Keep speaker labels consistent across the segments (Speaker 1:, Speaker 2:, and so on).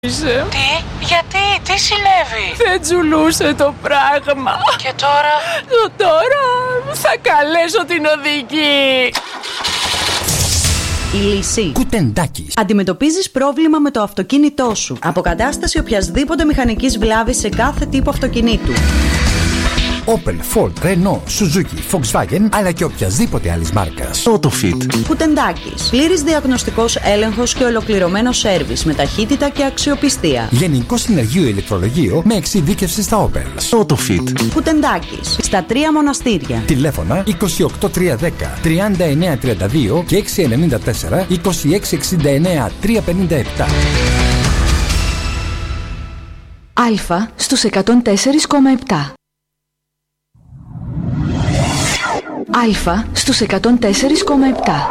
Speaker 1: Τι, γιατί, τι συνέβη?
Speaker 2: Δεν τζουλούσε το πράγμα.
Speaker 1: Και τώρα?
Speaker 2: Τώρα θα καλέσω την οδηγή.
Speaker 3: Η λύση.
Speaker 4: Κουτεντάκης.
Speaker 3: Αντιμετωπίζεις πρόβλημα με το αυτοκίνητό σου. Αποκατάσταση οποιασδήποτε μηχανικής βλάβης σε κάθε τύπο αυτοκινήτου.
Speaker 4: Opel, Ford, Renault, Suzuki, Volkswagen, αλλά και οποιασδήποτε άλλης μάρκας.
Speaker 5: Autofit.
Speaker 3: Κουτεντάκης. Πλήρης διαγνωστικός έλεγχος και ολοκληρωμένο σέρβις με ταχύτητα και αξιοπιστία.
Speaker 4: Γενικό συνεργείο ηλεκτρολογείο με εξειδίκευση στα Opel.
Speaker 5: Autofit.
Speaker 3: Κουτεντάκης. Στα 3 μοναστήρια.
Speaker 4: Τηλέφωνα 28310 3932 και 694 2669 357.
Speaker 6: Αλφα στους 104,7. Αλφα στους 104,7.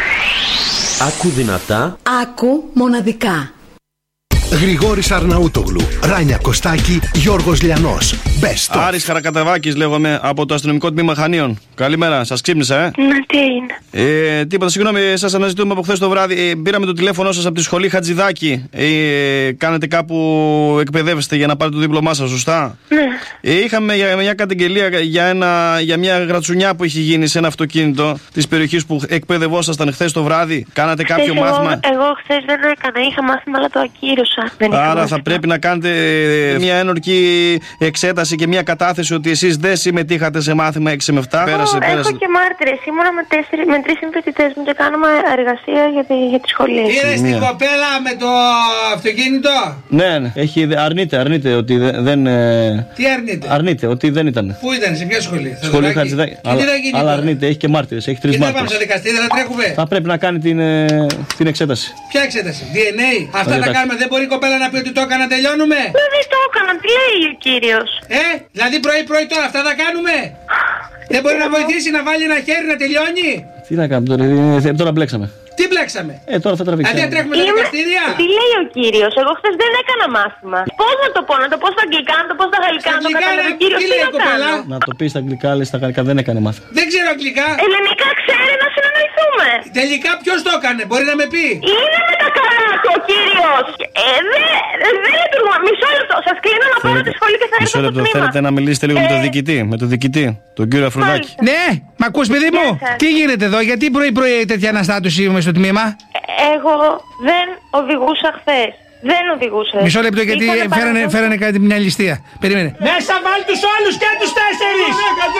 Speaker 5: Άκου δυνατά.
Speaker 3: Άκου μοναδικά.
Speaker 7: Γρηγόρης Αρναούτογλου, Ράνια Κωστάκη, Γιώργος Λιανός. Best of.
Speaker 8: Άρης Χαρακαταβάκης λέγομαι από το αστυνομικό τμήμα Χανίων. Καλημέρα, σας ξύπνησα,
Speaker 9: Ναι, τι είναι?
Speaker 8: Τίποτα, συγγνώμη, σας αναζητούμε από χθες το βράδυ. Πήραμε το τηλέφωνο σας από τη σχολή Χατζηδάκη. Κάνετε κάπου, εκπαιδεύεστε για να πάρετε το δίπλωμά σας, σωστά?
Speaker 9: Ναι.
Speaker 8: Είχαμε μια καταγγελία για μια γρατσουνιά που είχε γίνει σε ένα αυτοκίνητο της περιοχής που εκπαιδευόσασταν χθες το βράδυ. Κάνατε κάποιο μάθημα?
Speaker 9: Εγώ χθες δεν έκανα, είχα μάθημα, αλλά το ακύρωσα.
Speaker 8: Άρα θα πρέπει να κάνετε μια ένορκη εξέταση και μια κατάθεση ότι εσείς δεν συμμετείχατε σε μάθημα 6 με 7.
Speaker 9: Έχω και μάρτυρες. Ήμουνα με 3 συμφοιτητές μου και κάνουμε εργασία για τη σχολή.
Speaker 10: Είδες την κοπέλα με το αυτοκίνητο?
Speaker 8: Ναι. Αρνείται ότι δεν.
Speaker 10: Τι αρνείται?
Speaker 8: Αρνείται ότι δεν ήταν.
Speaker 10: Πού ήταν, σε ποια σχολή?
Speaker 8: Σχολή Χατζηδάκη. Αλλά αρνείται, έχει και μάρτυρες. Έχει 3 μάρτυρες.
Speaker 10: Δεν πάμε στο δικαστήριο, δεν τρέχουμε.
Speaker 8: Θα πρέπει να κάνει την εξέταση.
Speaker 10: Ποια εξέταση? DNA. Αυτά τα κάνουμε. Δεν μπορεί η κοπέλα να πει ότι το έκανα, τελειώνουμε.
Speaker 9: Δεν το έκανα, τι λέει ο κύριος?
Speaker 10: Δηλαδή πρωί-πρωί τώρα αυτά τα κάνουμε. Δεν μπορεί να βοηθήσει να βάλει ένα χέρι να τελειώνει.
Speaker 8: Τι να κάνουμε τώρα μπλέξαμε.
Speaker 10: Τι μπλέξαμε?
Speaker 8: Τώρα θα τραβήξουμε.
Speaker 10: Δηλαδή τρέχουμε στα δικαστήρια.
Speaker 9: Τι λέει ο κύριος? Εγώ χθες δεν έκανα μάθημα. Πώς να το πω, να το πω στα αγγλικά, να το πω στα γαλλικά, να το καταλάβει ο κύριος? Τι να κάνω?
Speaker 8: Να το πει στα αγγλικά, αλλά στα γαλλικά δεν έκανε μάθημα.
Speaker 10: Δεν ξέρω αγγλικά.
Speaker 9: Ελληνικά ξέρει, να συνεννοηθούμε.
Speaker 10: Τελικά ποιος το έκανε, μπορεί να με πει?
Speaker 9: Είναι με τα καλά του ο κύριος. Δεν λειτουργούμε. Μισό λεπτό. Σας κλείνω να πάω στη σχολή και θα έρθω στο τμήμα.
Speaker 8: Θέλετε να μιλήσετε λίγο με τον διοικητή, τον κύριο Αφροδάκη?
Speaker 10: Ναι, μ' ακούς, παιδί μου? Τι γίνεται εδώ, γιατί πρωί-πρωί τέτοια αναστάτωση είμαι στο τμήμα?
Speaker 9: Εγώ δεν οδηγούσα χθες. Δεν οδηγούσα.
Speaker 10: Μισό λεπτό, γιατί φέρανε κάτι μια ληστεία. Περίμενε. Μέσα βάλει τους όλους και τους 4!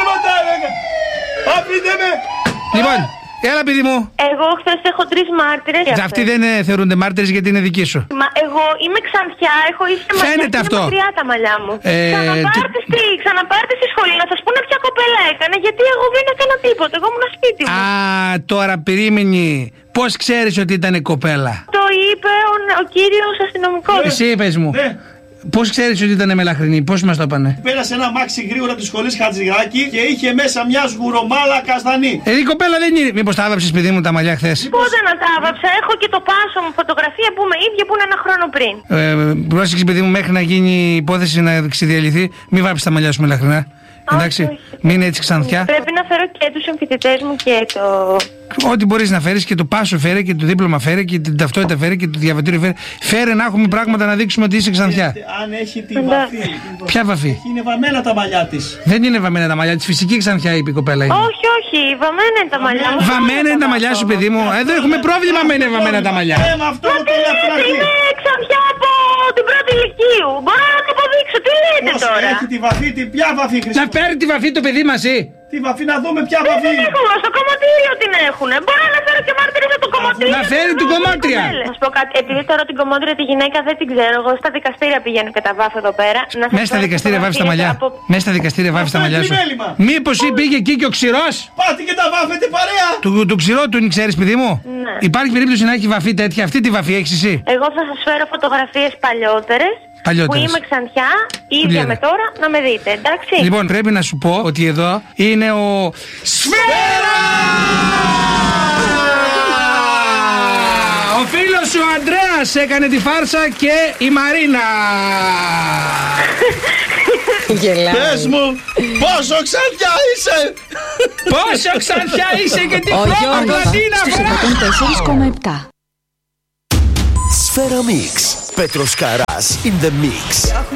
Speaker 10: Λοιπόν, έλα παιδί μου.
Speaker 9: Εγώ χθες έχω 3 μάρτυρες.
Speaker 10: Αυτοί δεν θεωρούνται μάρτυρες γιατί είναι δικοί σου.
Speaker 9: Μα εγώ είμαι Ξανθιά, έχω ίσια μαλλιά.
Speaker 10: Φαίνεται αυτό.
Speaker 9: Μακριά τα μαλλιά μου. Ξαναπάρτε στη σχολή να σας πούνε ποια κοπέλα έκανε, γιατί εγώ δεν έκανα τίποτα. Εγώ ήμουν σπίτι μου.
Speaker 10: Τώρα περίμενε. Πώς ξέρεις ότι ήταν κοπέλα?
Speaker 9: Το είπε ο κύριος αστυνομικός.
Speaker 10: Εσύ είπες μου. Πώς ξέρεις ότι ήταν μελαχρινή, πώς μας το είπανε?
Speaker 8: Πέρασε ένα μάξι γρήγορα τη σχολή Χατζηδάκη και είχε μέσα μια σγουρομάλα καστανή.
Speaker 10: Η κοπέλα δεν είναι. Μήπως τα άβαψες, παιδί μου, τα μαλλιά χθες?
Speaker 9: Πότε να τα άβαψα? Έχω και το πάσο μου φωτογραφία που είμαι ίδια που είναι 1 χρόνο πριν.
Speaker 10: Πρόσεξε, παιδί μου, μέχρι να γίνει η υπόθεση να ξεδιαλυθεί, μην βάψεις τα μαλλιά σου μελαχρινά. Εντάξει, μην είναι έτσι Ξανθιά.
Speaker 9: Πρέπει να φέρω και τους συμφοιτητές μου και το.
Speaker 10: Ό,τι μπορείς να φέρεις, και το πάσο φέρε και το δίπλωμα φέρε και την ταυτότητα φέρε και το διαβατήριο φέρε. Φέρε να έχουμε πράγματα να δείξουμε ότι είσαι Ξανθιά.
Speaker 8: Αν έχει τη βαφή.
Speaker 10: Ποια βαφή?
Speaker 8: Είναι βαμμένα τα μαλλιά της.
Speaker 10: Δεν είναι βαμμένα τα μαλλιά της, φυσική Ξανθιά είπε η κοπέλα.
Speaker 9: Όχι, βαμμένα είναι τα μαλλιά μου.
Speaker 10: Βαμμένα είναι τα μαλλιά σου, παιδί μου. Εδώ έχουμε πρόβλημα με είναι βαμμένα τα μαλλιά.
Speaker 9: Είναι Ξανθιά από την πρώτη ηλικίου. Μπορώ να το αποδείξω. Τι λέτε τώρα?
Speaker 8: Έχει τη βαφή, ποια βαφή χρησιμοποιεί?
Speaker 10: Να φέρει τη βαφή το παιδί μας,
Speaker 8: Τη βαφή να δούμε ποια βαφή.
Speaker 9: Δεν έχω, στο κομμωτήριο την έχουνε. Μπορώ να φέρω και μάρτυρες από το κομμωτήριο.
Speaker 10: Να φέρει την κομμότρια.
Speaker 9: Να σου πω κάτι, επειδή τώρα την κομμότρια τη γυναίκα δεν την ξέρω, εγώ στα δικαστήρια πηγαίνω και τα βάφω εδώ πέρα.
Speaker 10: Μέσα στα δικαστήρια βάφεις τα μαλλιά. Μέσα στα δικαστήρια βάφεις τα μαλλιά σου. Μήπως πήγε εκεί και ο ξηρός?
Speaker 8: Πάτε και τα βάφετε παρέα.
Speaker 10: Του ξηρό του είναι, ξέρεις, παιδί μου?
Speaker 9: Ναι.
Speaker 10: Υπάρχει περίπτωση να έχει βαφή τέτοια? Αυτή τη βαφή έχεις εσύ?
Speaker 9: Εγώ θα σας φέρω φωτογραφίες παλιότερες. Που είμαι Ξανθιά, ίδια με τώρα, να με δείτε, εντάξει?
Speaker 10: Λοιπόν, πρέπει να σου πω ότι εδώ είναι ο Σφαίρα! Ο φίλος σου ο Αντρέας έκανε τη φάρσα και η Μαρίνα.
Speaker 8: Πες μου, πόσο Ξανθιά είσαι?
Speaker 10: Πόσο Ξανθιά είσαι και την πρώτη πλατίνα,
Speaker 6: στους 104,7.
Speaker 5: Σφαίρα Μίξ.
Speaker 11: Πέτρος Καράς in the mix.